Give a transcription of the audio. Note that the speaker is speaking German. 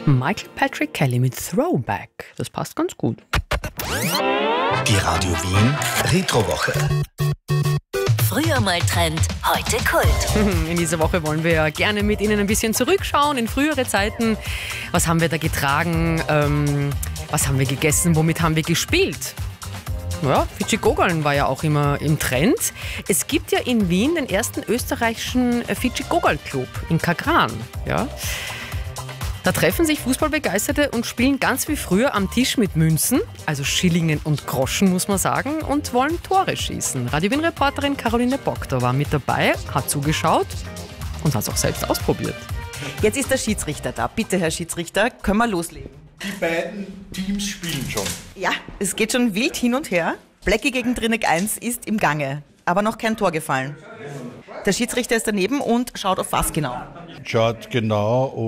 Michael Patrick Kelly mit Throwback. Das passt ganz gut. Die Radio Wien Retrowoche. Früher mal Trend, heute Kult. In dieser Woche wollen wir ja gerne mit Ihnen ein bisschen zurückschauen in frühere Zeiten. Was haben wir da getragen? Was haben wir gegessen? Womit haben wir gespielt? Ja, Fidschi-Gogeln war ja auch immer im Trend. Es gibt ja in Wien den ersten österreichischen Fidschi-Gogel-Club in Kagran. Ja. Da treffen sich Fußballbegeisterte und spielen ganz wie früher am Tisch mit Münzen, also Schillingen und Groschen muss man sagen, und wollen Tore schießen. Radio Wien-Reporterin Caroline Bockter war mit dabei, hat zugeschaut und hat es auch selbst ausprobiert. Jetzt ist der Schiedsrichter da. Bitte, Herr Schiedsrichter, können wir loslegen? Die beiden Teams spielen schon. Ja, es geht schon wild hin und her. Blecki gegen Trinek 1 ist im Gange, aber noch kein Tor gefallen. Der Schiedsrichter ist daneben und schaut auf was genau? Schaut genau,